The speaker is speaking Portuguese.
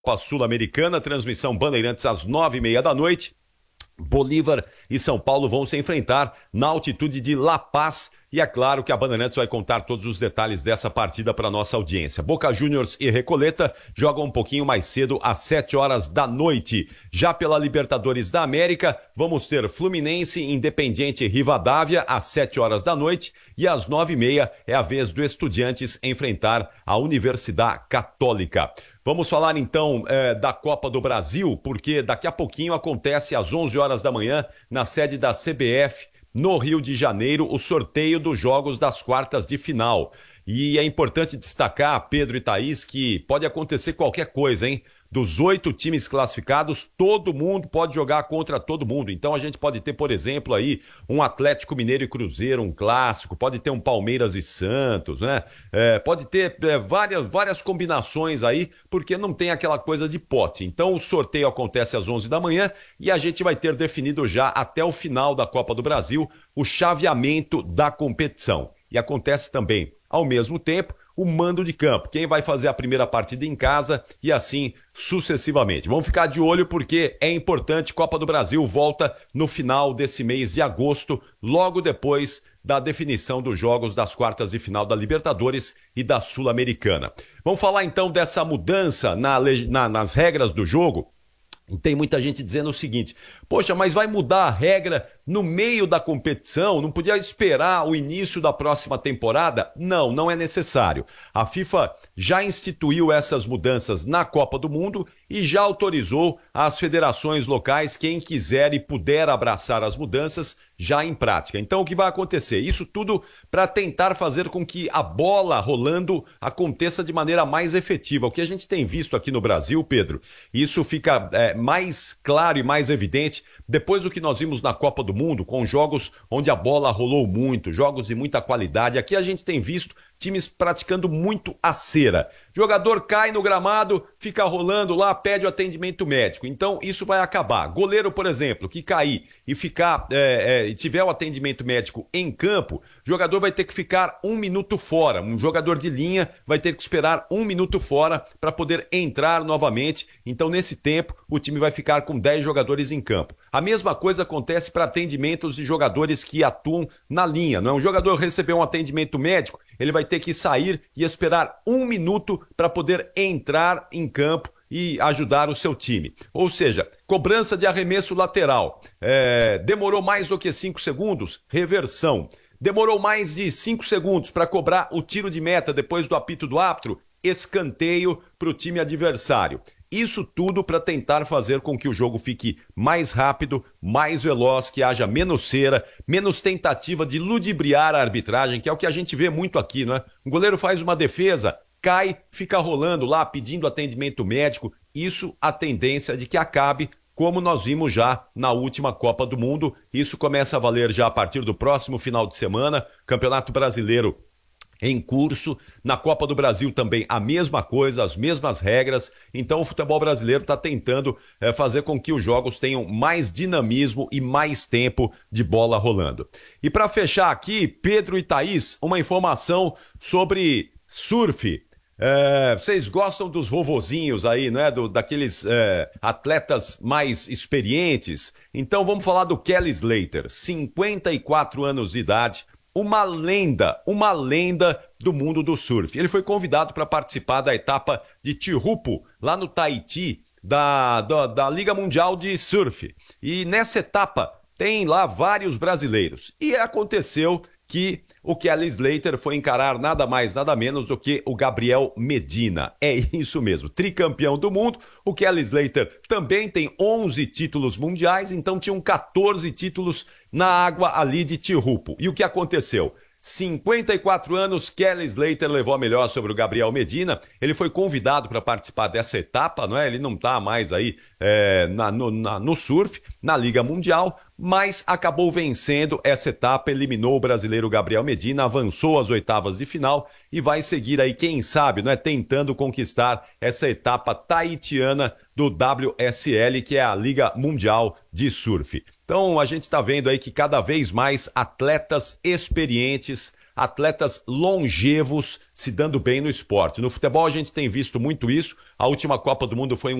Copa Sul-Americana, transmissão Bandeirantes às 9h30 da noite. Bolívar e São Paulo vão se enfrentar na altitude de La Paz. E é claro que a Bandeirantes vai contar todos os detalhes dessa partida para a nossa audiência. Boca Juniors e Recoleta jogam um pouquinho mais cedo, às 7h da noite. Já pela Libertadores da América, vamos ter Fluminense, Independiente e Rivadavia, às 7h da noite. E às 9h30 é a vez do Estudiantes enfrentar a Universidade Católica. Vamos falar então da Copa do Brasil, porque daqui a pouquinho acontece às 11h da manhã, na sede da CBF, no Rio de Janeiro, o sorteio dos jogos das quartas de final. E é importante destacar, Pedro e Thaís, que pode acontecer qualquer coisa, hein? Dos 8 times classificados, todo mundo pode jogar contra todo mundo. Então a gente pode ter, por exemplo, aí um Atlético Mineiro e Cruzeiro, um clássico, pode ter um Palmeiras e Santos, né? Pode ter várias combinações aí, porque não tem aquela coisa de pote. Então o sorteio acontece às 11 da manhã e a gente vai ter definido já até o final da Copa do Brasil o chaveamento da competição. E acontece também, ao mesmo tempo, o mando de campo, quem vai fazer a primeira partida em casa e assim sucessivamente. Vamos ficar de olho porque é importante, Copa do Brasil volta no final desse mês de agosto, logo depois da definição dos jogos das quartas de final da Libertadores e da Sul-Americana. Vamos falar então dessa mudança nas regras do jogo. E tem muita gente dizendo o seguinte: poxa, mas vai mudar a regra no meio da competição? Não podia esperar o início da próxima temporada? Não, não é necessário. A FIFA já instituiu essas mudanças na Copa do Mundo e já autorizou as federações locais, quem quiser e puder abraçar as mudanças, já em prática. Então o que vai acontecer? Isso tudo para tentar fazer com que a bola rolando aconteça de maneira mais efetiva. O que a gente tem visto aqui no Brasil, Pedro, isso fica mais claro e mais evidente depois do que nós vimos na Copa do Mundo, com jogos onde a bola rolou muito, jogos de muita qualidade. Aqui a gente tem visto times praticando muito a cera. Jogador cai no gramado, fica rolando lá, pede o atendimento médico. Então isso vai acabar. Goleiro, por exemplo, que cair e ficar tiver o atendimento médico em campo, o jogador vai ter que ficar 1 minuto fora. Um jogador de linha vai ter que esperar 1 minuto fora para poder entrar novamente. Então nesse tempo o time vai ficar com 10 jogadores em campo. A mesma coisa acontece para atendimentos de jogadores que atuam na linha. Não é? Um jogador receber um atendimento médico, ele vai ter que sair e esperar 1 minuto para poder entrar em campo e ajudar o seu time. Ou seja, cobrança de arremesso lateral. Demorou mais do que 5 segundos? Reversão. Demorou mais de 5 segundos para cobrar o tiro de meta depois do apito do árbitro? Escanteio para o time adversário. Isso tudo para tentar fazer com que o jogo fique mais rápido, mais veloz, que haja menos cera, menos tentativa de ludibriar a arbitragem, que é o que a gente vê muito aqui, não é? Um goleiro faz uma defesa, cai, fica rolando lá, pedindo atendimento médico. Isso a tendência de que acabe, como nós vimos já na última Copa do Mundo. Isso começa a valer já a partir do próximo final de semana. Campeonato Brasileiro em curso, na Copa do Brasil também a mesma coisa, as mesmas regras. Então o futebol brasileiro está tentando fazer com que os jogos tenham mais dinamismo e mais tempo de bola rolando. E para fechar aqui, Pedro e Thaís, uma informação sobre surf. Vocês gostam dos vovozinhos aí, né? Daqueles atletas mais experientes? Então vamos falar do Kelly Slater, 54 anos de idade, uma lenda do mundo do surf. Ele foi convidado para participar da etapa de Tijupo, lá no Tahiti, da Liga Mundial de Surf. E nessa etapa tem lá vários brasileiros. E aconteceu que o Kelly Slater foi encarar nada mais, nada menos do que o Gabriel Medina. É isso mesmo, tricampeão do mundo. O Kelly Slater também tem 11 títulos mundiais, então tinham 14 títulos na água ali de Tijupo. E o que aconteceu? 54 anos, Kelly Slater levou a melhor sobre o Gabriel Medina. Ele foi convidado para participar dessa etapa, não é? Ele não está mais aí no surf, na Liga Mundial, mas acabou vencendo essa etapa, eliminou o brasileiro Gabriel Medina, avançou às oitavas de final e vai seguir aí, quem sabe, não é? Tentando conquistar essa etapa tahitiana do WSL, que é a Liga Mundial de Surf. Então a gente está vendo aí que cada vez mais atletas experientes atletas longevos se dando bem no esporte. No futebol a gente tem visto muito isso. A última Copa do Mundo foi um